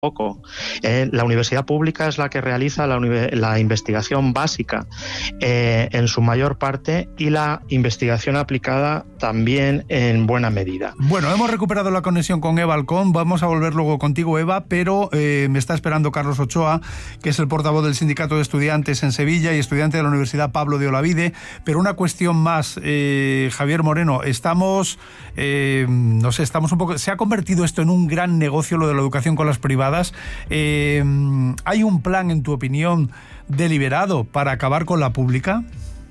poco. La universidad pública es la que realiza la investigación básica en su mayor parte, y la investigación aplicada también en buena medida. Bueno, hemos recuperado la conexión con Eva Alcón. Vamos a volver luego contigo, Eva, pero me está esperando Carlos Ochoa, que es el portavoz del Sindicato de Estudiantes en Sevilla y estudiante de la Universidad Pablo de Olavide. Pero una cuestión más, Javier Moreno, estamos un poco... ¿Se ha convertido esto en un gran negocio, lo de la educación con las privadas? ¿Hay un plan, en tu opinión, deliberado para acabar con la pública?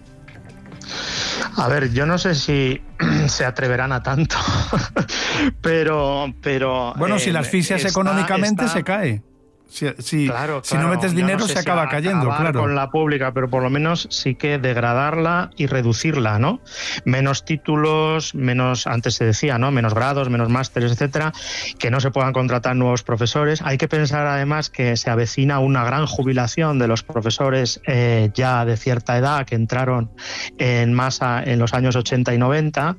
A ver, yo no sé si se atreverán a tanto, pero bueno, si las asfixias económicamente se cae. Claro, si no metes dinero, se acaba cayendo, claro. Con la pública, pero por lo menos sí que degradarla y reducirla, ¿no? Menos títulos, menos, antes se decía, ¿no? Menos grados, menos másteres, etcétera, que no se puedan contratar nuevos profesores. Hay que pensar además que se avecina una gran jubilación de los profesores ya de cierta edad, que entraron en masa en los años 80 y 90.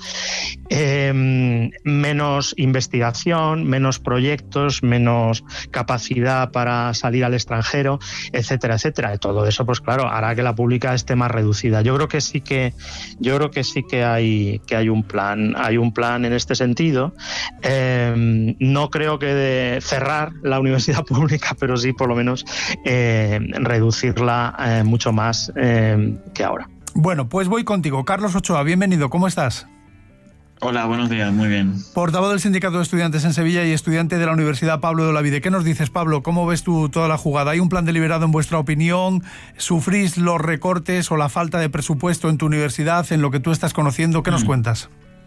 Menos investigación, menos proyectos, menos capacidad para salir al extranjero, etcétera, etcétera. Y todo eso, pues claro, hará que la pública esté más reducida. Yo creo que sí que hay un plan en este sentido. No creo que de cerrar la universidad pública, pero sí por lo menos reducirla mucho más que ahora. Bueno, pues voy contigo. Carlos Ochoa, bienvenido, ¿cómo estás? Hola, buenos días, muy bien. Portavoz del Sindicato de Estudiantes en Sevilla y estudiante de la Universidad Pablo de Olavide. ¿Qué nos dices, Pablo? ¿Cómo ves tú toda la jugada? ¿Hay un plan deliberado en vuestra opinión? ¿Sufrís los recortes o la falta de presupuesto en tu universidad, en lo que tú estás conociendo? ¿Qué nos cuentas?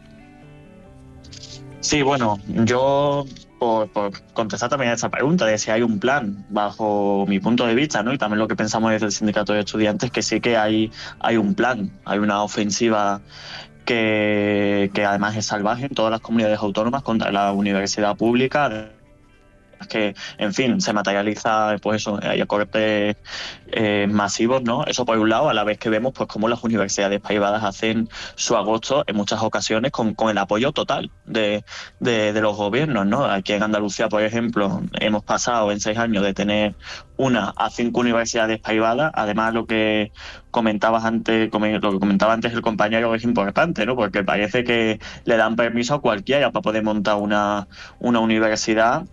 Sí, bueno, yo por contestar también a esa pregunta de si hay un plan, bajo mi punto de vista, ¿no? Y también lo que pensamos desde el Sindicato de Estudiantes, que sí que hay un plan, hay una ofensiva que además es salvaje en todas las comunidades autónomas contra la universidad pública, que, en fin, se materializa, pues eso, hay cortes masivos, ¿no? Eso por un lado, a la vez que vemos pues cómo las universidades privadas hacen su agosto en muchas ocasiones con el apoyo total de los gobiernos, ¿no? Aquí en Andalucía, por ejemplo, hemos pasado en 6 años de tener 1 a 5 universidades privadas. Además, lo que comentaba antes el compañero es importante, ¿no? Porque parece que le dan permiso a cualquiera para poder montar una universidad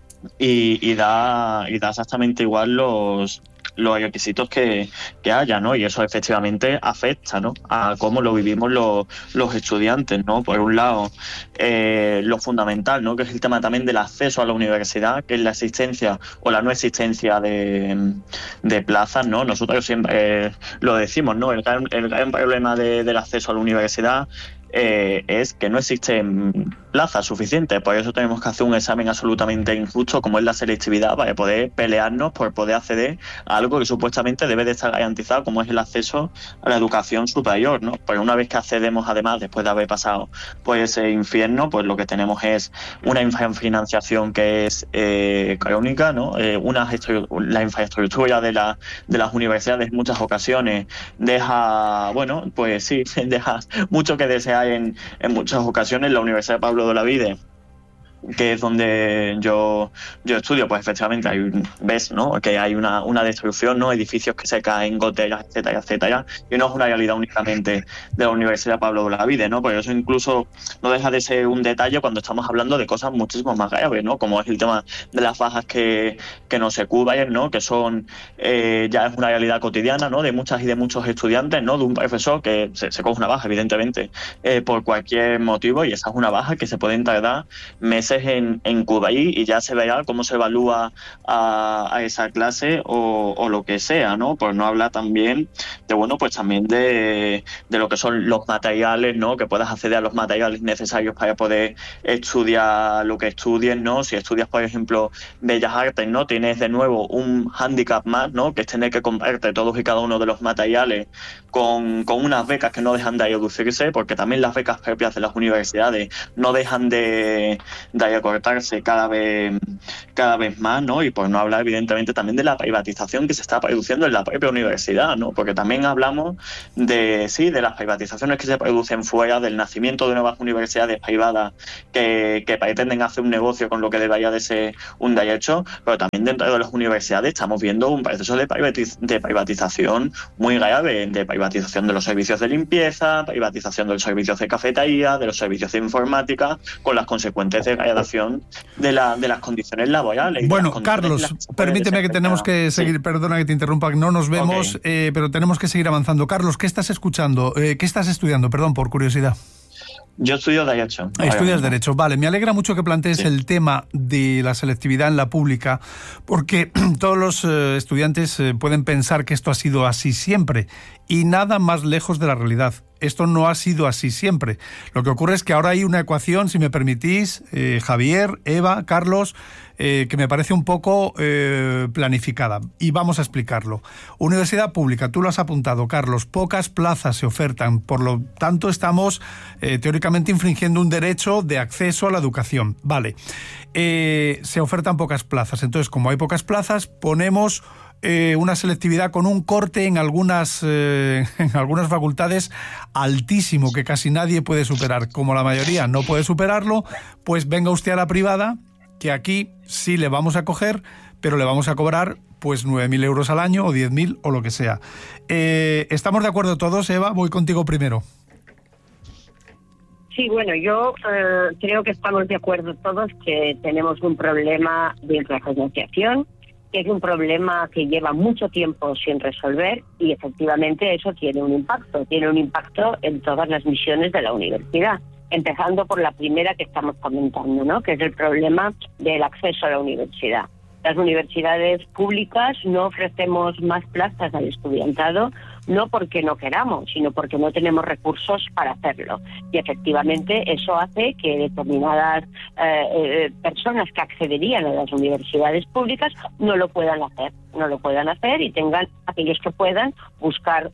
y da exactamente igual los requisitos que haya, ¿no? Y eso efectivamente afecta, ¿no?, a cómo lo vivimos los estudiantes, ¿no? Por un lado, lo fundamental, ¿no?, que es el tema también del acceso a la universidad, que es la existencia o la no existencia de plazas, ¿no? Nosotros siempre lo decimos, ¿no? El gran problema del acceso a la universidad es que no existen plazas suficientes. Por eso tenemos que hacer un examen absolutamente injusto como es la selectividad, para poder pelearnos por poder acceder a algo que supuestamente debe de estar garantizado, como es el acceso a la educación superior, ¿no? Pero una vez que accedemos, además, después de haber pasado pues ese infierno, pues lo que tenemos es una infrafinanciación que es crónica, ¿no? La infraestructura de las universidades en muchas ocasiones deja mucho que desear en muchas ocasiones. La Universidad de Pablo de Olavide, que es donde yo estudio, pues efectivamente ves, ¿no?, que hay una destrucción, ¿no?, edificios que se caen, goteras, etcétera, etcétera, y no es una realidad únicamente de la Universidad de Pablo de Olavide, ¿no? Porque eso incluso no deja de ser un detalle cuando estamos hablando de cosas muchísimo más graves, ¿no?, como es el tema de las bajas que no se cubren, ¿no?, que son ya es una realidad cotidiana, ¿no?, de muchas y de muchos estudiantes, ¿no?, de un profesor que se coge una baja, evidentemente, por cualquier motivo, y esa es una baja que se pueden tardar meses en cubrir, y ya se verá cómo se evalúa a esa clase o lo que sea, ¿no? Por no hablar también de lo que son los materiales, ¿no?, que puedas acceder a los materiales necesarios para poder estudiar lo que estudies, ¿no? Si estudias, por ejemplo, Bellas Artes, ¿no?, tienes de nuevo un hándicap más, ¿no?, que es tener que comprarte todos y cada uno de los materiales con unas becas que no dejan de reducirse, porque también las becas propias de las universidades no dejan de de acortarse cada vez más, ¿no? Y por no hablar, evidentemente, también de la privatización que se está produciendo en la propia universidad, ¿no? Porque también hablamos de las privatizaciones que se producen fuera, del nacimiento de nuevas universidades privadas que pretenden hacer un negocio con lo que debería de ser un derecho, pero también dentro de las universidades estamos viendo un proceso de privatización muy grave, de privatización de los servicios de limpieza, privatización de los servicios de cafetería, de los servicios de informática, con las consecuentes degradación de las condiciones laborales. Bueno, Carlos, permíteme que tenemos que seguir, perdona que te interrumpa, no nos vemos, pero tenemos que seguir avanzando. Carlos, ¿qué estás escuchando? ¿Qué estás estudiando? Perdón, por curiosidad. Yo estudio Derecho. Estudias Derecho, vale. Me alegra mucho que plantees el tema de la selectividad en la pública, porque todos los estudiantes pueden pensar que esto ha sido así siempre, y nada más lejos de la realidad. Esto no ha sido así siempre. Lo que ocurre es que ahora hay una ecuación, si me permitís, Javier, Eva, Carlos, que me parece un poco planificada. Y vamos a explicarlo. Universidad pública, tú lo has apuntado, Carlos, pocas plazas se ofertan. Por lo tanto, estamos teóricamente infringiendo un derecho de acceso a la educación. Vale. Se ofertan pocas plazas. Entonces, como hay pocas plazas, ponemos una selectividad con un corte en algunas facultades altísimo, que casi nadie puede superar. Como la mayoría no puede superarlo, pues venga usted a la privada, que aquí sí le vamos a coger, pero le vamos a cobrar pues 9.000 euros al año o 10.000 o lo que sea. ¿Estamos de acuerdo todos, Eva? Voy contigo primero. Sí, bueno, yo creo que estamos de acuerdo todos que tenemos un problema de infrafinanciación, que es un problema que lleva mucho tiempo sin resolver, y efectivamente eso tiene un impacto en todas las misiones de la universidad, empezando por la primera que estamos comentando, ¿no? Que es el problema del acceso a la universidad. Las universidades públicas no ofrecemos más plazas al estudiantado, no porque no queramos, sino porque no tenemos recursos para hacerlo. Y efectivamente eso hace que determinadas personas que accederían a las universidades públicas no lo puedan hacer y tengan, aquellos que puedan, buscar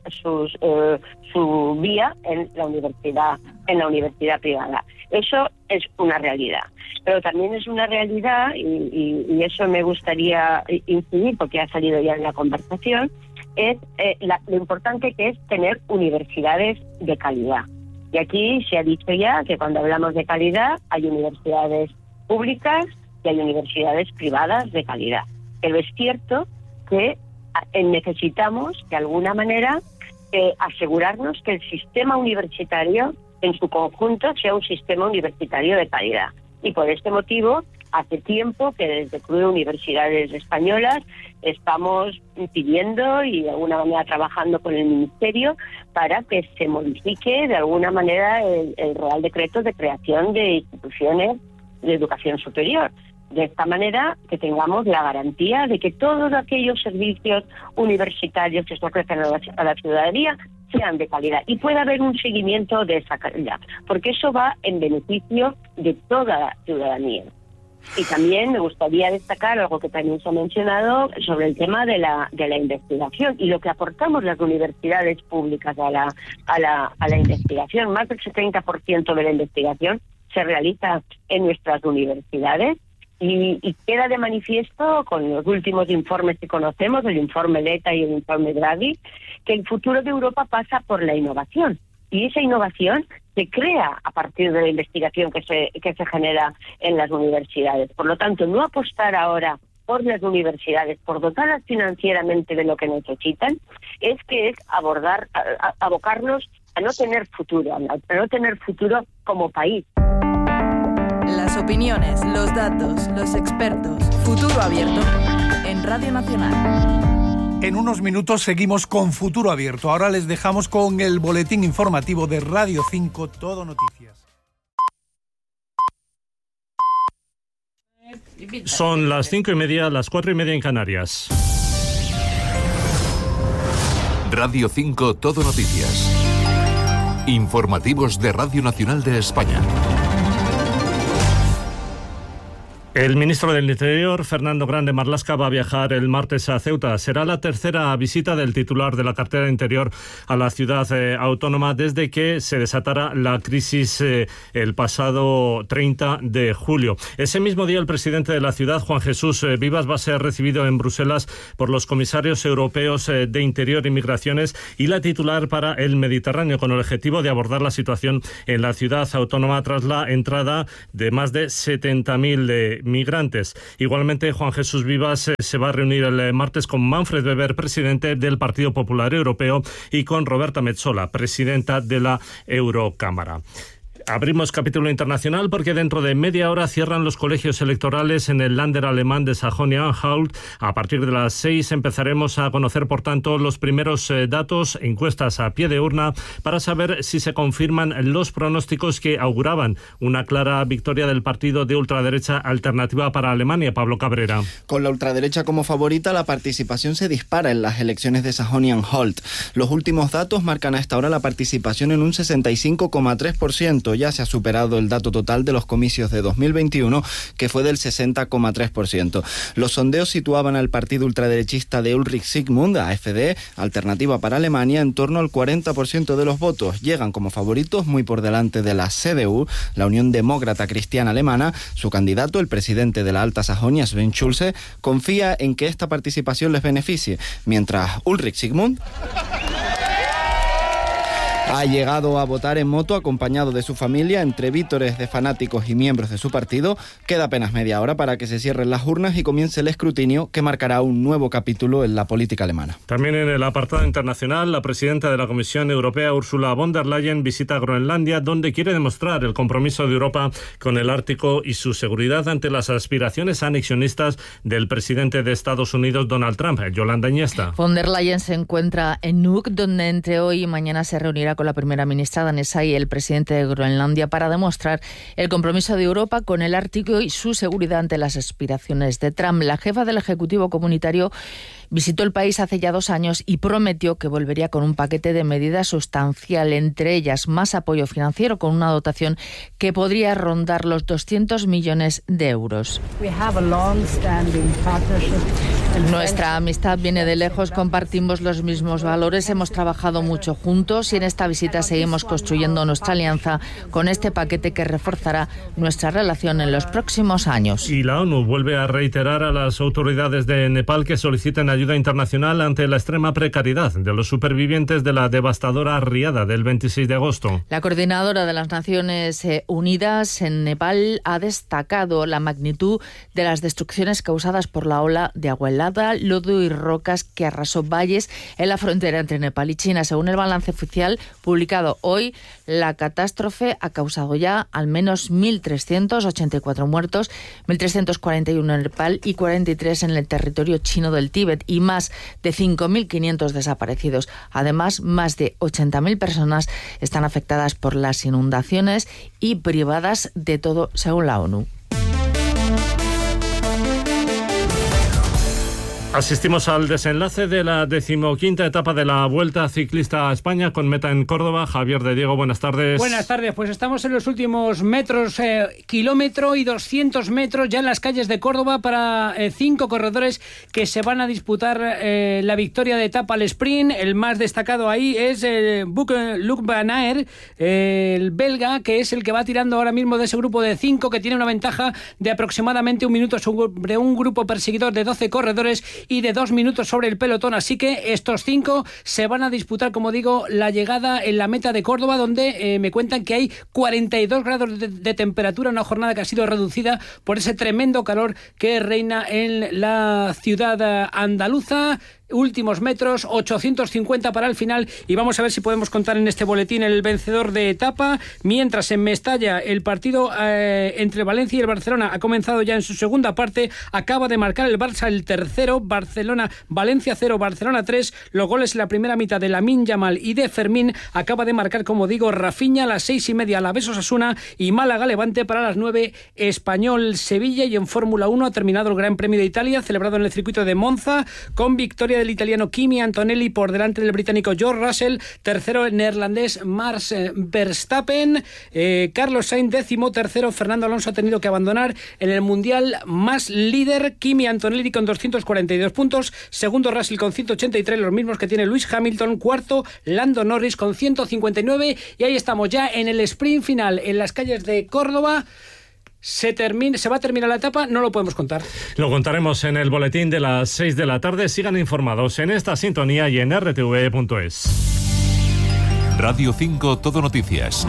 su vía en la universidad privada. Eso es una realidad. Pero también es una realidad, y eso me gustaría incidir porque ha salido ya en la conversación, es lo importante que es tener universidades de calidad. Y aquí se ha dicho ya que cuando hablamos de calidad hay universidades públicas y hay universidades privadas de calidad. Pero es cierto que necesitamos, de alguna manera, asegurarnos que el sistema universitario en su conjunto sea un sistema universitario de calidad. Y por este motivo, hace tiempo que desde Club de Universidades Españolas estamos pidiendo y de alguna manera trabajando con el Ministerio para que se modifique de alguna manera el Real Decreto de creación de instituciones de educación superior. De esta manera que tengamos la garantía de que todos aquellos servicios universitarios que se ofrecen a la ciudadanía sean de calidad y pueda haber un seguimiento de esa calidad, porque eso va en beneficio de toda la ciudadanía. Y también me gustaría destacar algo que también se ha mencionado sobre el tema de la investigación y lo que aportamos las universidades públicas a la investigación. Más del 70% de la investigación se realiza en nuestras universidades. Y queda de manifiesto con los últimos informes que conocemos, el informe Letta y el informe Draghi, que el futuro de Europa pasa por la innovación. Y esa innovación se crea a partir de la investigación que se genera en las universidades. Por lo tanto, no apostar ahora por las universidades, por dotarlas financieramente de lo que necesitan, es abocarnos a no tener futuro como país. Las opiniones, los datos, los expertos. Futuro Abierto en Radio Nacional. En unos minutos seguimos con Futuro Abierto. Ahora les dejamos con el boletín informativo de Radio 5 Todo Noticias. Son las 5:30, las 4:30 en Canarias. Radio 5 Todo Noticias. Informativos de Radio Nacional de España. El ministro del Interior, Fernando Grande Marlaska, va a viajar el martes a Ceuta. Será la tercera visita del titular de la cartera de Interior a la ciudad autónoma desde que se desatara la crisis el pasado 30 de julio. Ese mismo día, el presidente de la ciudad, Juan Jesús Vivas, va a ser recibido en Bruselas por los comisarios europeos de Interior y Migraciones y la titular para el Mediterráneo, con el objetivo de abordar la situación en la ciudad autónoma tras la entrada de más de 70.000 migrantes. Igualmente, Juan Jesús Vivas se va a reunir el martes con Manfred Weber, presidente del Partido Popular Europeo, y con Roberta Metsola, presidenta de la Eurocámara. Abrimos capítulo internacional porque dentro de media hora cierran los colegios electorales en el Länder alemán de Sajonia-Anhalt. A partir de las 6 empezaremos a conocer, por tanto, los primeros datos, encuestas a pie de urna, para saber si se confirman los pronósticos que auguraban una clara victoria del partido de ultraderecha Alternativa para Alemania. Pablo Cabrera. Con la ultraderecha como favorita, la participación se dispara en las elecciones de Sajonia-Anhalt. Los últimos datos marcan a esta hora la participación en un 65,3%. Ya se ha superado el dato total de los comicios de 2021, que fue del 60,3%. Los sondeos situaban al partido ultraderechista de Ulrich Sigmund, AfD, Alternativa para Alemania, en torno al 40% de los votos. Llegan como favoritos muy por delante de la CDU, la Unión Demócrata Cristiana Alemana. Su candidato, el presidente de la Alta Sajonia, Sven Schulze, confía en que esta participación les beneficie, mientras Ulrich Sigmund ha llegado a votar en moto acompañado de su familia entre vítores de fanáticos y miembros de su partido. Queda apenas media hora para que se cierren las urnas y comience el escrutinio que marcará un nuevo capítulo en la política alemana. También en el apartado internacional, la presidenta de la Comisión Europea, Ursula von der Leyen, visita Groenlandia, donde quiere demostrar el compromiso de Europa con el Ártico y su seguridad ante las aspiraciones anexionistas del presidente de Estados Unidos, Donald Trump. Yolanda Iniesta. Von der Leyen se encuentra en Nuuk, donde entre hoy y mañana se reunirá con la primera ministra danesa y el presidente de Groenlandia para demostrar el compromiso de Europa con el Ártico y su seguridad ante las aspiraciones de Trump. La jefa del Ejecutivo Comunitario visitó el país hace ya 2 años y prometió que volvería con un paquete de medidas sustancial, entre ellas más apoyo financiero con una dotación que podría rondar los 200 millones de euros. Nuestra amistad viene de lejos, compartimos los mismos valores, hemos trabajado mucho juntos y en esta visita seguimos construyendo nuestra alianza con este paquete que reforzará nuestra relación en los próximos años. Y la ONU vuelve a reiterar a las autoridades de Nepal que soliciten ayuda internacional ante la extrema precariedad de los supervivientes de la devastadora riada del 26 de agosto. La coordinadora de las Naciones Unidas en Nepal ha destacado la magnitud de las destrucciones causadas por la ola de agua helada, lodo y rocas que arrasó valles en la frontera entre Nepal y China. Según el balance oficial publicado hoy, la catástrofe ha causado ya al menos 1.384 muertos, 1.341 en Nepal y 43 en el territorio chino del Tíbet, y más de 5.500 desaparecidos. Además, más de 80.000 personas están afectadas por las inundaciones y privadas de todo, según la ONU. Asistimos al desenlace de la 15ª etapa de la Vuelta Ciclista a España, con meta en Córdoba. Javier de Diego, buenas tardes. Buenas tardes, pues estamos en los últimos metros, kilómetro y 200 metros ya en las calles de Córdoba para 5 corredores que se van a disputar la victoria de etapa al sprint. El más destacado ahí es Luc Van Aert, el belga, que es el que va tirando ahora mismo de ese grupo de 5, que tiene una ventaja de aproximadamente 1 minuto sobre un grupo perseguidor de 12 corredores y de 2 minutos sobre el pelotón. Así que estos 5 se van a disputar, como digo, la llegada en la meta de Córdoba, donde me cuentan que hay 42 grados de temperatura, una jornada que ha sido reducida por ese tremendo calor que reina en la ciudad andaluza. Últimos metros, 850 para el final, y vamos a ver si podemos contar en este boletín el vencedor de etapa. Mientras en Mestalla el partido entre Valencia y el Barcelona ha comenzado ya en su segunda parte. Acaba de marcar el Barça el tercero, Valencia 0, Barcelona 3. Los goles en la primera mitad de Lamine Yamal y de Fermín. Acaba de marcar, como digo, Rafinha a las 6:30, Alavés Osasuna y Málaga Levante para las 9, Español Sevilla. Y en Fórmula 1 ha terminado el Gran Premio de Italia, celebrado en el circuito de Monza, con victoria victoria del italiano Kimi Antonelli por delante del británico George Russell, tercero el neerlandés Max Verstappen, Carlos Sainz 13º, Fernando Alonso ha tenido que abandonar en el Mundial más líder, Kimi Antonelli con 242 puntos, segundo Russell con 183, los mismos que tiene Lewis Hamilton, cuarto Lando Norris con 159, y ahí estamos ya en el sprint final en las calles de Córdoba. Se va a terminar la etapa, no lo podemos contar. Lo contaremos en el boletín de las 6 de la tarde. Sigan informados en esta sintonía y en rtv.es. Radio 5 Todo Noticias.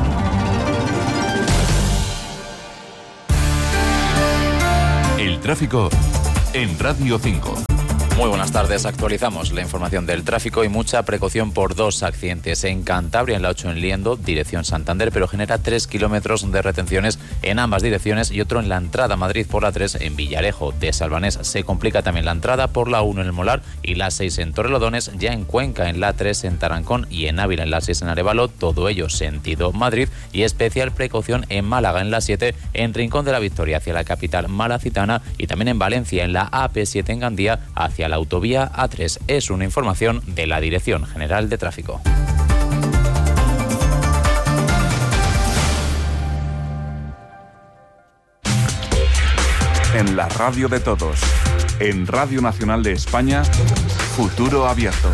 El tráfico en Radio 5. Muy buenas tardes, actualizamos la información del tráfico y mucha precaución por dos accidentes en Cantabria, en la 8 en Liendo, dirección Santander, pero genera 3 kilómetros de retenciones en ambas direcciones, y otro en la entrada a Madrid por la 3 en Villarejo de Salvanés. Se complica también la entrada por la 1 en el Molar y la 6 en Torrelodones, ya en Cuenca en la 3 en Tarancón y en Ávila en la 6 en Arévalo, todo ello sentido Madrid, y especial precaución en Málaga en la 7 en Rincón de la Victoria hacia la capital malacitana, y también en Valencia en la AP7 en Gandía hacia la autovía A3. Es una información de la Dirección General de Tráfico. En la radio de todos, en Radio Nacional de España, Futuro Abierto.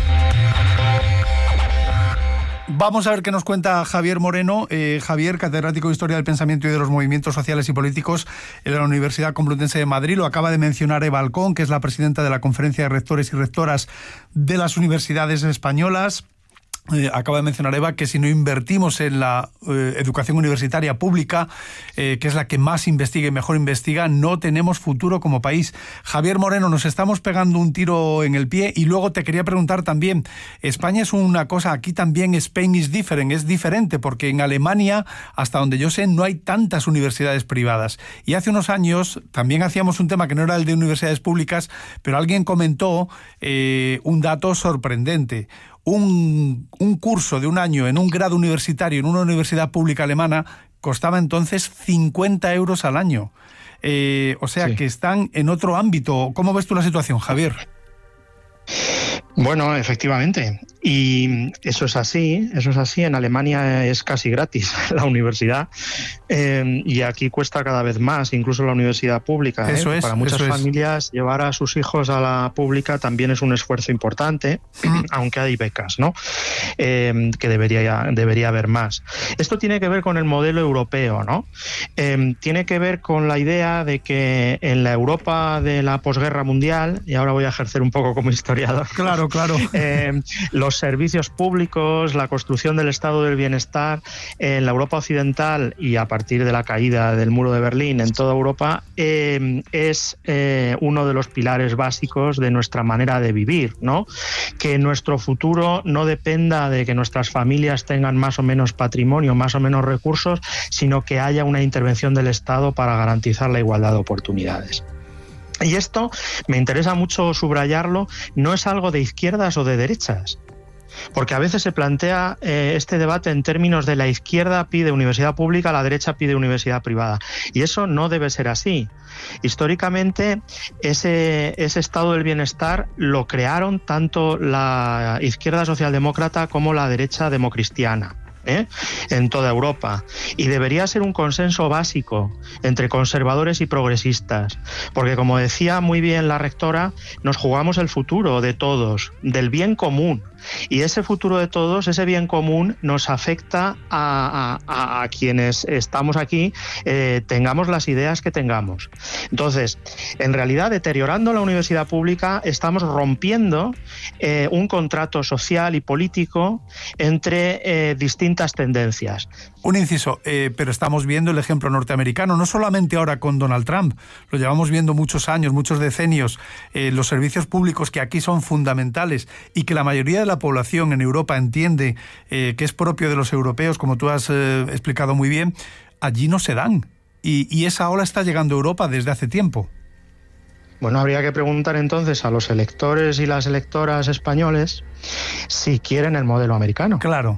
Vamos a ver qué nos cuenta Javier Moreno. Javier, catedrático de Historia del Pensamiento y de los Movimientos Sociales y Políticos en la Universidad Complutense de Madrid. Lo acaba de mencionar Eva Alcón, que es la presidenta de la Conferencia de Rectores y Rectoras de las Universidades Españolas. Acaba de mencionar Eva que si no invertimos en la educación universitaria pública, que es la que más investiga y mejor investiga, no tenemos futuro como país. Javier Moreno, nos estamos pegando un tiro en el pie, y luego te quería preguntar también, España es una cosa, aquí también Spain is different, es diferente, porque en Alemania, hasta donde yo sé, no hay tantas universidades privadas. Y hace unos años también hacíamos un tema que no era el de universidades públicas, pero alguien comentó un dato sorprendente. Un curso de un año en un grado universitario en una universidad pública alemana costaba entonces 50 euros al año. O sea, sí, que están en otro ámbito. ¿Cómo ves tú la situación, Javier? Bueno, efectivamente. Y eso es así. En Alemania es casi gratis la universidad, y aquí cuesta cada vez más, incluso la universidad pública. Eso es, para muchas familias llevar a sus hijos a la pública también es un esfuerzo importante, aunque hay becas, ¿no? Que debería haber más. Esto tiene que ver con el modelo europeo, ¿no? Tiene que ver con la idea de que en la Europa de la posguerra mundial, y ahora voy a ejercer un poco como historiador. Claro. Los servicios públicos, la construcción del estado del bienestar en la Europa occidental y a partir de la caída del muro de Berlín en toda Europa es uno de los pilares básicos de nuestra manera de vivir, ¿no? Que nuestro futuro no dependa de que nuestras familias tengan más o menos patrimonio, más o menos recursos, sino que haya una intervención del Estado para garantizar la igualdad de oportunidades. Y esto, me interesa mucho subrayarlo, no es algo de izquierdas o de derechas, porque a veces se plantea este debate en términos de la izquierda pide universidad pública, la derecha pide universidad privada, y eso no debe ser así. Históricamente ese estado del bienestar lo crearon tanto la izquierda socialdemócrata como la derecha democristiana en toda Europa, y debería ser un consenso básico entre conservadores y progresistas, porque como decía muy bien la rectora, nos jugamos el futuro de todos, del bien común, y ese futuro de todos, ese bien común, nos afecta a quienes estamos aquí, tengamos las ideas que tengamos. Entonces, en realidad, deteriorando la universidad pública, estamos rompiendo un contrato social y político entre distintas tendencias. Un inciso, pero estamos viendo el ejemplo norteamericano, no solamente ahora con Donald Trump, lo llevamos viendo muchos años, muchos decenios, los servicios públicos que aquí son fundamentales y que la mayoría de la población en Europa entiende que es propio de los europeos, como tú has explicado muy bien, allí no se dan. Y esa ola está llegando a Europa desde hace tiempo. Bueno, habría que preguntar entonces a los electores y las electoras españoles si quieren el modelo americano. Claro.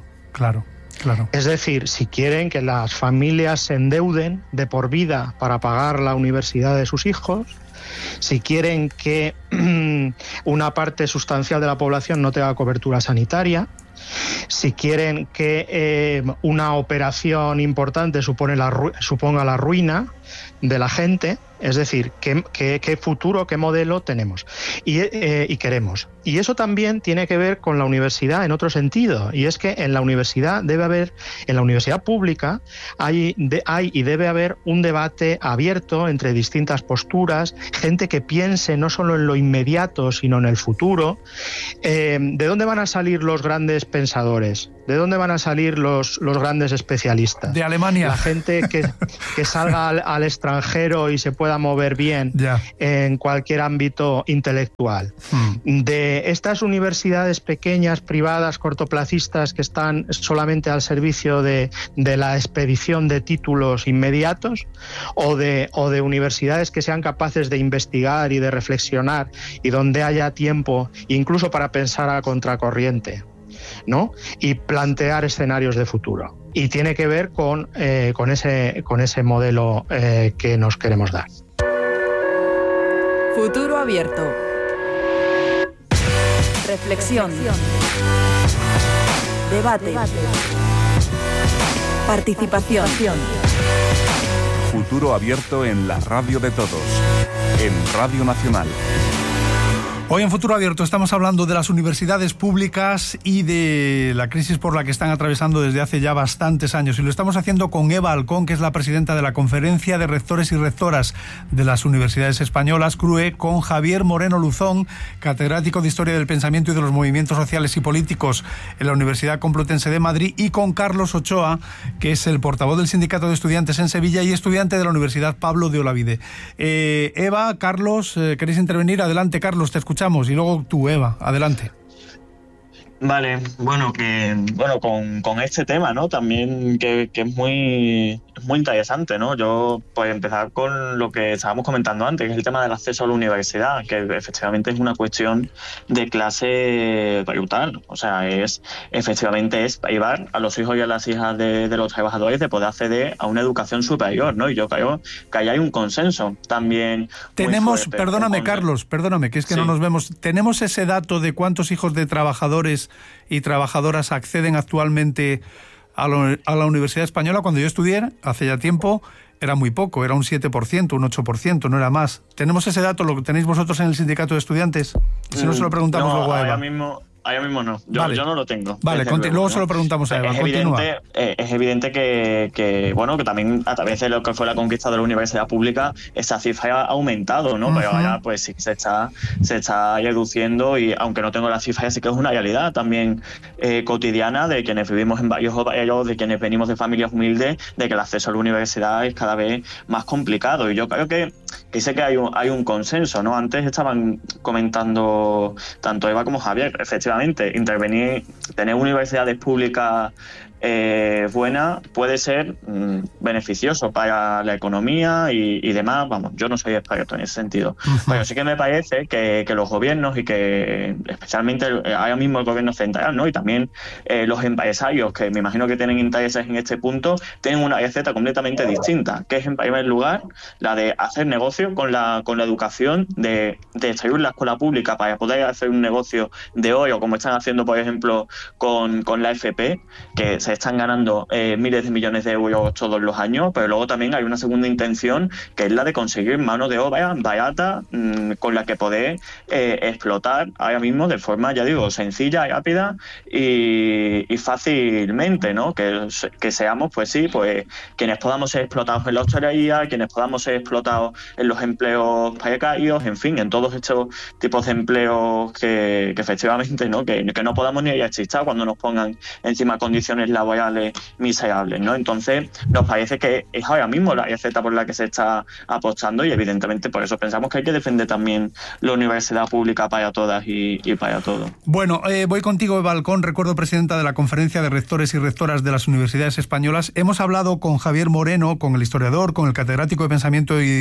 Es decir, si quieren que las familias se endeuden de por vida para pagar la universidad de sus hijos, si quieren que una parte sustancial de la población no tenga cobertura sanitaria, si quieren que una operación importante suponga la ruina de la gente, es decir, qué futuro, qué modelo tenemos y queremos. Y eso también tiene que ver con la universidad en otro sentido, y es que en la universidad en la universidad pública hay y debe haber un debate abierto entre distintas posturas, gente que piense no solo en lo inmediato, sino en el futuro. ¿De dónde van a salir los grandes pensadores? ¿De dónde van a salir los grandes especialistas? De Alemania. La gente que salga al extranjero y se pueda mover bien en cualquier ámbito intelectual. De estas universidades pequeñas, privadas, cortoplacistas, que están solamente al servicio de la expedición de títulos inmediatos, o de universidades que sean capaces de investigar y de reflexionar, y donde haya tiempo incluso para pensar a contracorriente, ¿no? Y plantear escenarios de futuro. Y tiene que ver con ese modelo que nos queremos dar. Futuro abierto. Reflexión. Debate. Participación. Futuro abierto en la radio de todos, en Radio Nacional. Hoy en Futuro Abierto estamos hablando de las universidades públicas y de la crisis por la que están atravesando desde hace ya bastantes años. Y lo estamos haciendo con Eva Halcón, que es la presidenta de la Conferencia de Rectores y Rectoras de las Universidades Españolas, CRUE, con Javier Moreno Luzón, catedrático de Historia del Pensamiento y de los Movimientos Sociales y Políticos en la Universidad Complutense de Madrid, y con Carlos Ochoa, que es el portavoz del Sindicato de Estudiantes en Sevilla y estudiante de la Universidad Pablo de Olavide. Eva, Carlos, ¿queréis intervenir? Adelante, Carlos, te escuchamos. Y luego tú, Eva, adelante. Vale, con este tema, ¿no? También que es muy interesante, ¿no? Yo, pues, empezar con lo que estábamos comentando antes, que es el tema del acceso a la universidad, que efectivamente es una cuestión de clase brutal. O sea, efectivamente es privar a los hijos y a las hijas de los trabajadores de poder acceder a una educación superior, ¿no? Y yo creo que ahí hay un consenso también. Tenemos, perdóname, Carlos, que es que no nos vemos. ¿Tenemos ese dato de cuántos hijos de trabajadores y trabajadoras acceden actualmente a la Universidad Española? Cuando yo estudié, hace ya tiempo, era muy poco, era un 7%, un 8%, no era más. ¿Tenemos ese dato? ¿Lo tenéis vosotros en el Sindicato de Estudiantes? Si no, se lo preguntamos luego a Eva. Ahora mismo no, yo no lo tengo. Vale, luego se lo preguntamos a Eva. Es evidente que también a través de lo que fue la conquista de la universidad pública, esa cifra ha aumentado, ¿no? Pero ahora pues sí se está reduciendo, y aunque no tengo la cifra, sí que es una realidad también cotidiana de quienes vivimos en varios barrios, de quienes venimos de familias humildes, de que el acceso a la universidad es cada vez más complicado. Y yo creo que sé que hay un consenso, ¿no? Antes estaban comentando tanto Eva como Javier, efectivamente, intervenir, tener universidades públicas buena puede ser beneficioso para la economía y demás. Vamos, yo no soy experto en ese sentido, pero sí que me parece que los gobiernos, y que especialmente ahora mismo el gobierno central, ¿no? Y también los empresarios, que me imagino que tienen intereses en este punto, tienen una receta completamente distinta, que es, en primer lugar, la de hacer negocio con la educación, de extraer la escuela pública para poder hacer un negocio de oro, como están haciendo, por ejemplo, con la FP, que se están ganando miles de millones de euros todos los años. Pero luego también hay una segunda intención, que es la de conseguir mano de obra barata, con la que poder explotar ahora mismo de forma, ya digo, sencilla, rápida y fácilmente, ¿no? Que seamos, pues sí, pues quienes podamos ser explotados en la hostelería, quienes podamos ser explotados en los empleos precarios, en fin, en todos estos tipos de empleos que efectivamente, ¿no? Que no podamos ni existir cuando nos pongan encima condiciones laborales miserables, ¿no? Entonces, nos parece que es ahora mismo la receta por la que se está apostando, y evidentemente por eso pensamos que hay que defender también la universidad pública para todas y para todos. Bueno, voy contigo, Eva Halcón, recuerdo presidenta de la Conferencia de Rectores y Rectoras de las Universidades Españolas. Hemos hablado con Javier Moreno, con el historiador, con el catedrático de Pensamiento y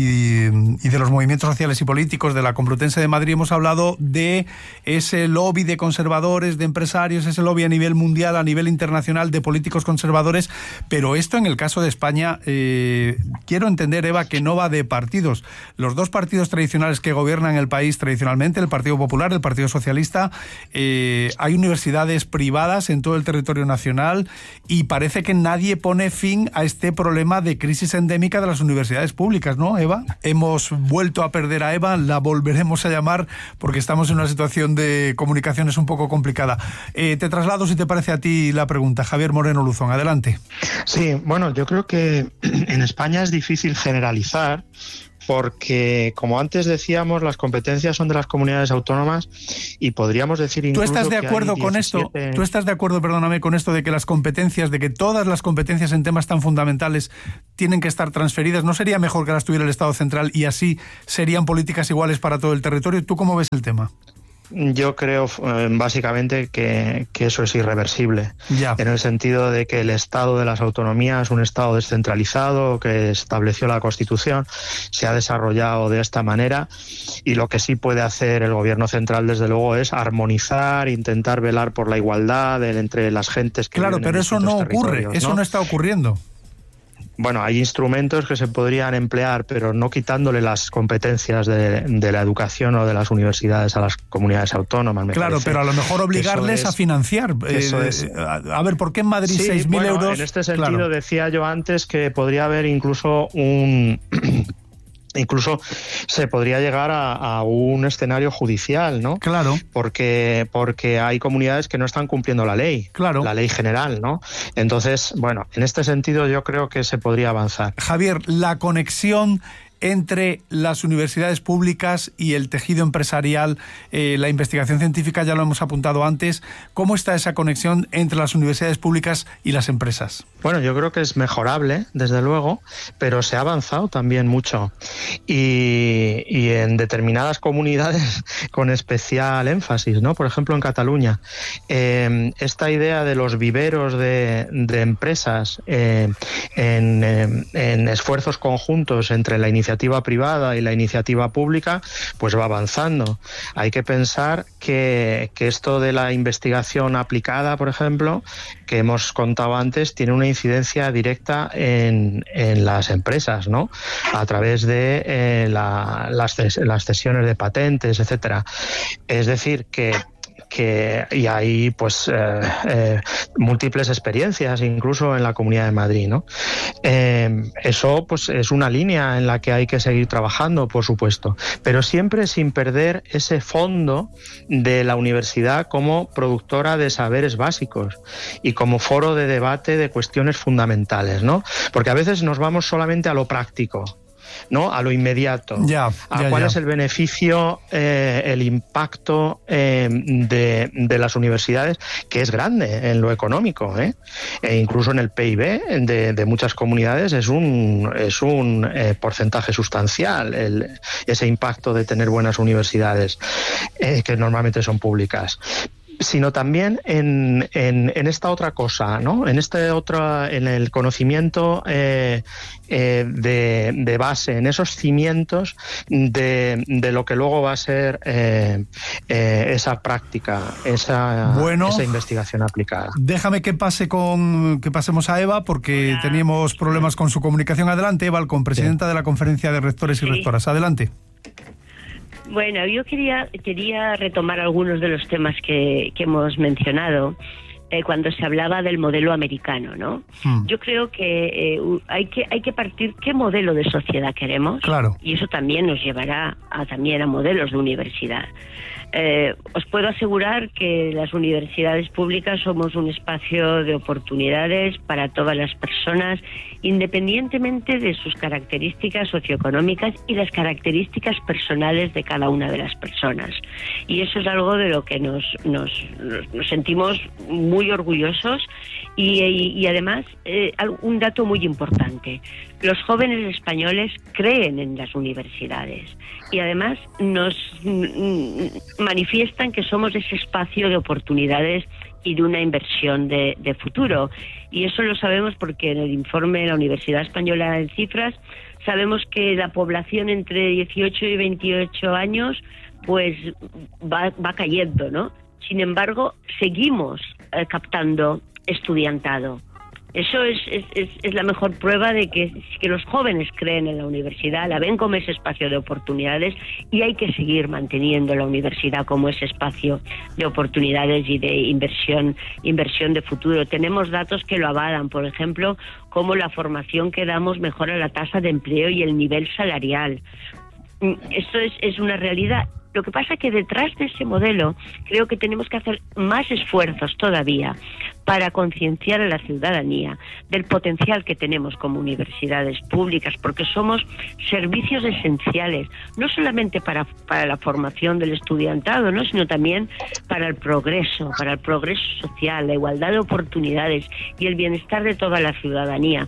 de los Movimientos Sociales y Políticos de la Complutense de Madrid. Hemos hablado de ese lobby de conservadores, de empresarios, ese lobby a nivel mundial, a nivel internacional, Nacional de Políticos Conservadores, pero esto en el caso de España, quiero entender, Eva, que no va de partidos. Los dos partidos tradicionales que gobiernan el país tradicionalmente, el Partido Popular, el Partido Socialista, hay universidades privadas en todo el territorio nacional y parece que nadie pone fin a este problema de crisis endémica de las universidades públicas, ¿no, Eva? Hemos vuelto a perder a Eva, la volveremos a llamar porque estamos en una situación de comunicaciones un poco complicada. Te traslado, si te parece, a ti la pregunta. Javier Moreno Luzón, adelante. Sí, bueno, yo creo que en España es difícil generalizar porque, como antes decíamos, las competencias son de las comunidades autónomas y podríamos decir incluso... ¿Tú estás de acuerdo con esto? ¿Tú estás de acuerdo, perdóname, con esto de que las competencias, de que todas las competencias en temas tan fundamentales tienen que estar transferidas? ¿No sería mejor que las tuviera el Estado central y así serían políticas iguales para todo el territorio? ¿Tú cómo ves el tema? Yo creo básicamente que eso es irreversible, en el sentido de que el Estado de las autonomías, un Estado descentralizado que estableció la Constitución, se ha desarrollado de esta manera, y lo que sí puede hacer el Gobierno central, desde luego, es armonizar, intentar velar por la igualdad entre las gentes que viven en distintos territorios. Claro, pero eso no ocurre, eso no está ocurriendo. Bueno, hay instrumentos que se podrían emplear, pero no quitándole las competencias de la educación o de las universidades a las comunidades autónomas. Claro, pero a lo mejor obligarles a financiar. A ver, ¿por qué en Madrid 6.000 euros? En este sentido, decía yo antes que podría haber incluso Incluso se podría llegar a un escenario judicial, ¿no? Claro. Porque hay comunidades que no están cumpliendo la ley, la ley general, ¿no? Entonces, bueno, en este sentido yo creo que se podría avanzar. Javier, la conexión entre las universidades públicas y el tejido empresarial, la investigación científica, ya lo hemos apuntado antes. ¿Cómo está esa conexión entre las universidades públicas y las empresas? Bueno, yo creo que es mejorable, desde luego, pero se ha avanzado también mucho. Y en determinadas comunidades con especial énfasis, ¿no? Por ejemplo, en Cataluña. Esta idea de los viveros de empresas en esfuerzos conjuntos entre la iniciativa privada y la iniciativa pública, pues va avanzando. Hay que pensar que esto de la investigación aplicada, por ejemplo, que hemos contado antes, tiene una incidencia directa en las empresas, ¿no? A través de las cesiones de patentes, etcétera. Es decir, y hay pues múltiples experiencias incluso en la Comunidad de Madrid, ¿no? Eso pues es una línea en la que hay que seguir trabajando, por supuesto, pero siempre sin perder ese fondo de la universidad como productora de saberes básicos y como foro de debate de cuestiones fundamentales, ¿no? Porque a veces nos vamos solamente a lo práctico, ¿no? A lo inmediato. ¿Cuál es el beneficio, el impacto de las universidades, que es grande en lo económico, e incluso en el PIB de muchas comunidades es un porcentaje sustancial ese impacto de tener buenas universidades, que normalmente son públicas, sino también en esta otra cosa, ¿no? En el conocimiento de base, en esos cimientos de lo que luego va a ser esa práctica, esa investigación aplicada. Déjame que pasemos a Eva, porque teníamos problemas con su comunicación. Adelante, Eva Alcón, presidenta de la Conferencia de Rectores y Rectoras. Adelante. Bueno, yo quería retomar algunos de los temas que hemos mencionado cuando se hablaba del modelo americano, ¿no? Yo creo que hay que partir qué modelo de sociedad queremos, y eso también nos llevará también a modelos de universidad. Os puedo asegurar que las universidades públicas somos un espacio de oportunidades para todas las personas, independientemente de sus características socioeconómicas y las características personales de cada una de las personas. Y eso es algo de lo que nos sentimos muy orgullosos y además un dato muy importante. Los jóvenes españoles creen en las universidades y además nos manifiestan que somos ese espacio de oportunidades y de una inversión de futuro. Y eso lo sabemos porque en el informe de la Universidad Española en Cifras sabemos que la población entre 18 y 28 años pues va cayendo, ¿no? Sin embargo, seguimos captando estudiantado. Eso es la mejor prueba de que los jóvenes creen en la universidad, la ven como ese espacio de oportunidades, y hay que seguir manteniendo la universidad como ese espacio de oportunidades y de inversión de futuro. Tenemos datos que lo avalan, por ejemplo, cómo la formación que damos mejora la tasa de empleo y el nivel salarial. Esto es una realidad. Lo que pasa es que detrás de ese modelo creo que tenemos que hacer más esfuerzos todavía para concienciar a la ciudadanía del potencial que tenemos como universidades públicas, porque somos servicios esenciales, no solamente para la formación del estudiantado, ¿no?, sino también para el progreso social, la igualdad de oportunidades y el bienestar de toda la ciudadanía.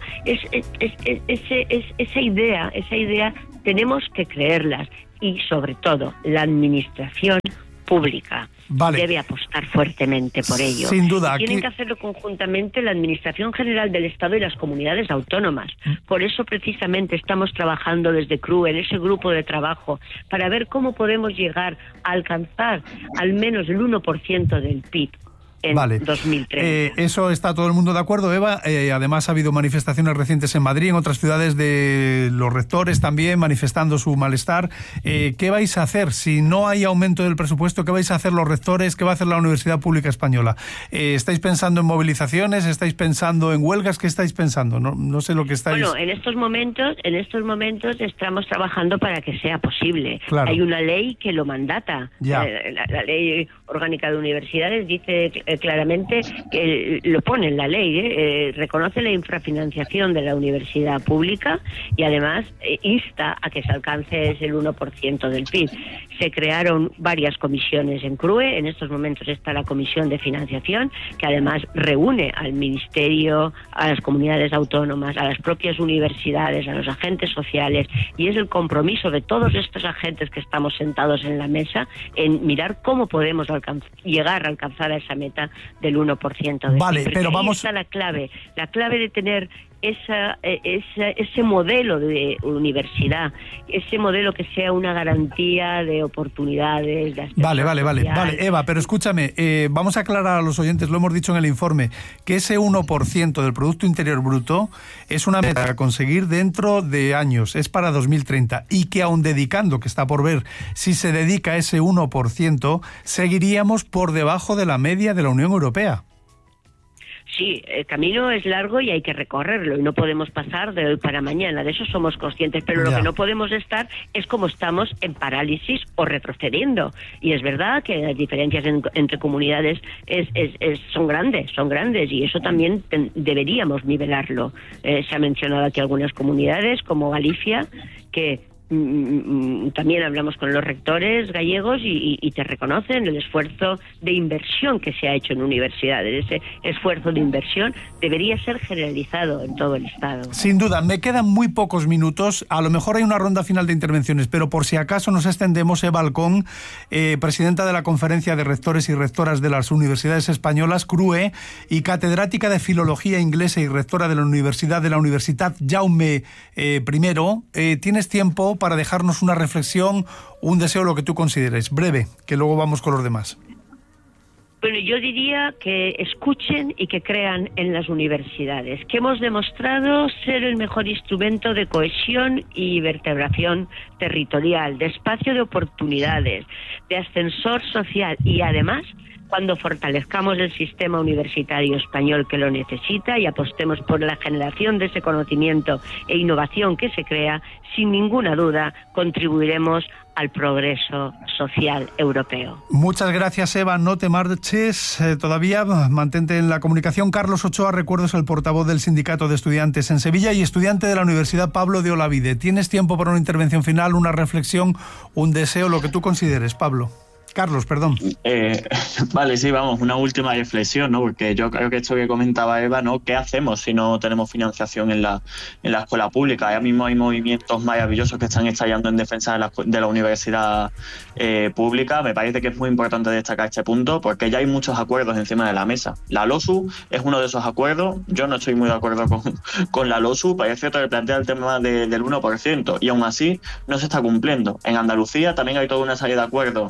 Esa idea tenemos que creerlas. Y sobre todo, la administración pública debe apostar fuertemente por ello. Sin duda. Tienen que hacerlo conjuntamente la Administración General del Estado y las comunidades autónomas. Por eso, precisamente, estamos trabajando desde CRUE, en ese grupo de trabajo, para ver cómo podemos llegar a alcanzar al menos el 1% del PIB. En 2030. Eso está todo el mundo de acuerdo, Eva. Además ha habido manifestaciones recientes en Madrid, en otras ciudades, de los rectores también manifestando su malestar. ¿Qué vais a hacer? Si no hay aumento del presupuesto, ¿qué vais a hacer los rectores? ¿Qué va a hacer la Universidad Pública Española? ¿Estáis pensando en movilizaciones? ¿Estáis pensando en huelgas? ¿Qué estáis pensando? No sé lo que estáis... Bueno, en estos momentos estamos trabajando para que sea posible. Claro. Hay una ley que lo mandata. La Ley Orgánica de Universidades dice claramente, que lo pone en la ley, reconoce la infrafinanciación de la universidad pública y además insta a que se alcance el 1% del PIB. Se crearon varias comisiones en CRUE, en estos momentos está la Comisión de Financiación, que además reúne al Ministerio, a las comunidades autónomas, a las propias universidades, a los agentes sociales, y es el compromiso de todos estos agentes que estamos sentados en la mesa en mirar cómo podemos llegar a alcanzar a esa meta del 1% del PIB. Pero vamos... Ahí está la clave de tener ese modelo de universidad, ese modelo que sea una garantía de oportunidades, de Vale, Eva, pero escúchame, vamos a aclarar a los oyentes, lo hemos dicho en el informe, que ese 1% del Producto Interior Bruto es una meta a conseguir dentro de años, es para 2030, y que aun dedicando, que está por ver, si se dedica ese 1%, seguiríamos por debajo de la media de la Unión Europea. Sí, el camino es largo y hay que recorrerlo y no podemos pasar de hoy para mañana, de eso somos conscientes, pero lo que no podemos estar es como estamos, en parálisis o retrocediendo. Y es verdad que las diferencias entre comunidades son grandes y eso también deberíamos nivelarlo. Se ha mencionado aquí algunas comunidades como Galicia, que también hablamos con los rectores gallegos y te reconocen el esfuerzo de inversión que se ha hecho en universidades. Ese esfuerzo de inversión debería ser generalizado en todo el Estado. Sin duda, me quedan muy pocos minutos, a lo mejor hay una ronda final de intervenciones, pero por si acaso nos extendemos, Eva Alcón, presidenta de la Conferencia de Rectores y Rectoras de las Universidades Españolas, CRUE, y catedrática de Filología Inglesa y rectora de la Universitat Jaume I. ¿Tienes tiempo para dejarnos una reflexión, un deseo, lo que tú consideres? Breve, que luego vamos con los demás. Bueno, yo diría que escuchen y que crean en las universidades, que hemos demostrado ser el mejor instrumento de cohesión y vertebración territorial, de espacio de oportunidades, de ascensor social, y además, cuando fortalezcamos el sistema universitario español que lo necesita y apostemos por la generación de ese conocimiento e innovación que se crea, sin ninguna duda contribuiremos al progreso social europeo. Muchas gracias, Eva. No te marches todavía, mantente en la comunicación. Carlos Ochoa, recuerdo, es el portavoz del Sindicato de Estudiantes en Sevilla y estudiante de la Universidad Pablo de Olavide. ¿Tienes tiempo para una intervención final, una reflexión, un deseo, lo que tú consideres, Pablo? Carlos, perdón. Vale, sí, vamos, una última reflexión, ¿no? Porque yo creo que esto que comentaba Eva, ¿no? ¿Qué hacemos si no tenemos financiación en la escuela pública? Ahora mismo hay movimientos maravillosos que están estallando en defensa de la universidad pública. Me parece que es muy importante destacar este punto porque ya hay muchos acuerdos encima de la mesa. La LOSU es uno de esos acuerdos. Yo no estoy muy de acuerdo con la LOSU. Parece cierto que plantea el tema del 1% y aún así no se está cumpliendo. En Andalucía también hay toda una serie de acuerdos que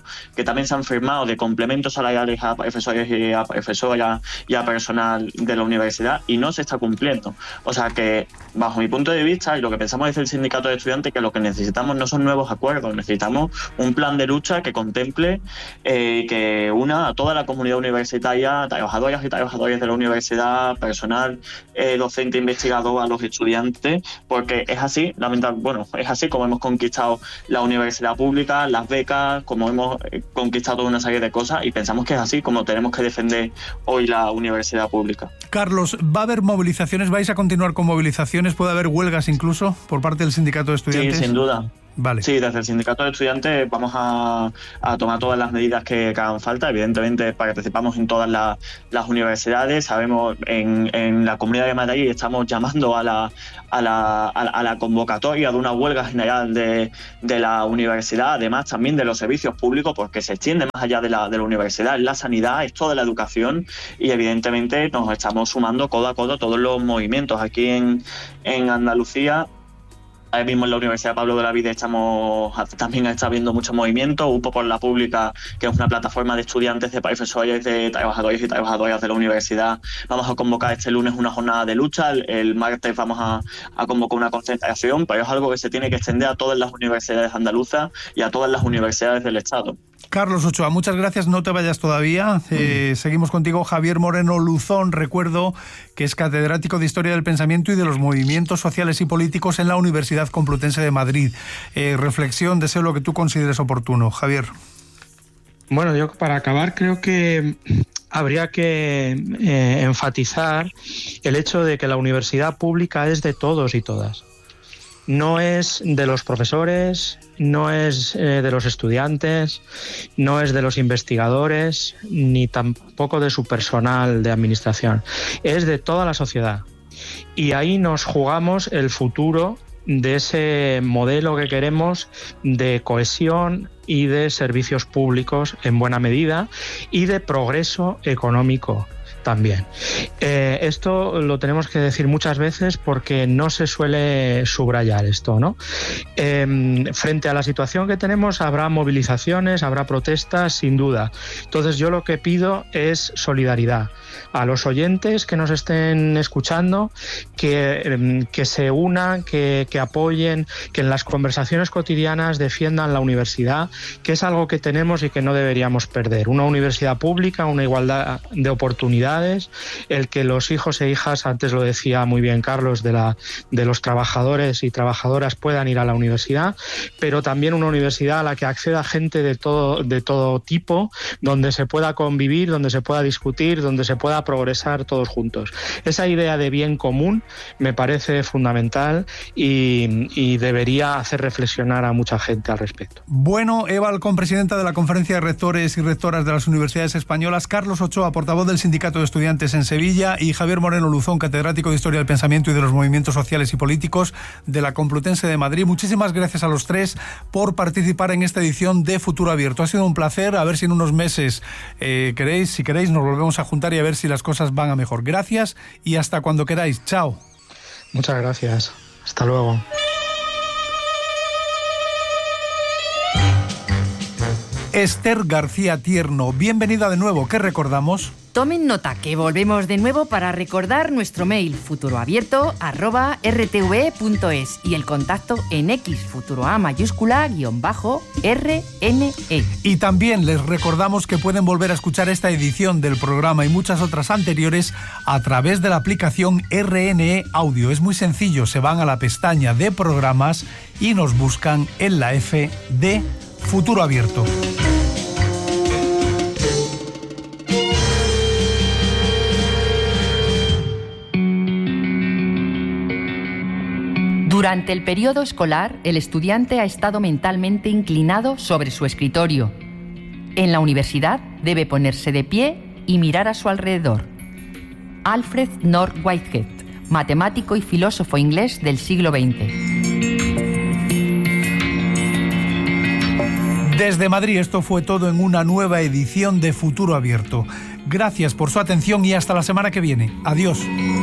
también se han firmado de complementos salariales a profesores y a profesoras y a personal de la universidad, y no se está cumpliendo. O sea que, bajo mi punto de vista, y lo que pensamos desde el sindicato de estudiantes, que lo que necesitamos no son nuevos acuerdos, necesitamos un plan de lucha que contemple, que una a toda la comunidad universitaria, trabajadoras y trabajadores de la universidad, personal, docente, investigador, a los estudiantes, porque es así, es así como hemos conquistado la universidad pública, las becas, como hemos conquistado una serie de cosas, y pensamos que es así como tenemos que defender hoy la universidad pública. Carlos, ¿va a haber movilizaciones? ¿Vais a continuar con movilizaciones? ¿Puede haber huelgas incluso por parte del sindicato de estudiantes? Sí, sin duda. Vale. Sí, desde el sindicato de estudiantes vamos a tomar todas las medidas que hagan falta. Evidentemente participamos en todas las universidades. Sabemos, en la Comunidad de Madrid estamos llamando a la convocatoria de una huelga general de la universidad, además también de los servicios públicos, porque se extiende más allá de la universidad, es la sanidad, es toda la educación, y evidentemente nos estamos sumando codo a codo todos los movimientos. Aquí en Andalucía, ahí mismo en la Universidad Pablo de Olavide también está habiendo mucho movimiento. UPO por la Pública, que es una plataforma de estudiantes, de profesores, de trabajadores y trabajadoras de la universidad. Vamos a convocar este lunes una jornada de lucha. El martes vamos a convocar una concentración, pero es algo que se tiene que extender a todas las universidades andaluzas y a todas las universidades del Estado. Carlos Ochoa, muchas gracias, no te vayas todavía. Seguimos contigo. Javier Moreno Luzón, recuerdo que es catedrático de Historia del Pensamiento y de los Movimientos Sociales y Políticos en la Universidad Complutense de Madrid. Reflexión, deseo lo que tú consideres oportuno. Javier. Bueno, yo para acabar creo que habría que enfatizar el hecho de que la universidad pública es de todos y todas. No es de los profesores, no es de los estudiantes, no es de los investigadores, ni tampoco de su personal de administración. Es de toda la sociedad. Y ahí nos jugamos el futuro de ese modelo que queremos de cohesión y de servicios públicos en buena medida y de progreso económico también. Esto lo tenemos que decir muchas veces porque no se suele subrayar esto, ¿no? Frente a la situación que tenemos habrá movilizaciones, habrá protestas, sin duda. Entonces yo lo que pido es solidaridad. A los oyentes que nos estén escuchando, que se unan, que apoyen, que en las conversaciones cotidianas defiendan la universidad, que es algo que tenemos y que no deberíamos perder. Una universidad pública, una igualdad de oportunidades, el que los hijos e hijas, antes lo decía muy bien Carlos, de los trabajadores y trabajadoras puedan ir a la universidad, pero también una universidad a la que acceda gente de todo tipo, donde se pueda convivir, donde se pueda discutir, donde se pueda progresar todos juntos. Esa idea de bien común me parece fundamental y debería hacer reflexionar a mucha gente al respecto. Bueno, Eva Alcón, presidenta de la Conferencia de Rectores y Rectoras de las Universidades Españolas, Carlos Ochoa, portavoz del Sindicato de Estudiantes en Sevilla, y Javier Moreno Luzón, catedrático de Historia del Pensamiento y de los Movimientos Sociales y Políticos de la Complutense de Madrid. Muchísimas gracias a los tres por participar en esta edición de Futuro Abierto. Ha sido un placer. A ver si en unos meses si queréis, nos volvemos a juntar y a ver si las cosas van a mejor. Gracias y hasta cuando queráis. Chao. Muchas gracias. Hasta luego. Esther García Tierno, bienvenida de nuevo. ¿Qué recordamos? Tomen nota que volvemos de nuevo para recordar nuestro mail futuroabierto@rtve.es y el contacto en X, futuroa mayúscula _RNE. Y también les recordamos que pueden volver a escuchar esta edición del programa y muchas otras anteriores a través de la aplicación RNE Audio. Es muy sencillo, se van a la pestaña de programas y nos buscan en la F de Futuro Abierto. Durante el periodo escolar, el estudiante ha estado mentalmente inclinado sobre su escritorio. En la universidad debe ponerse de pie y mirar a su alrededor. Alfred North Whitehead, matemático y filósofo inglés del siglo XX. Desde Madrid, esto fue todo en una nueva edición de Futuro Abierto. Gracias por su atención y hasta la semana que viene. Adiós.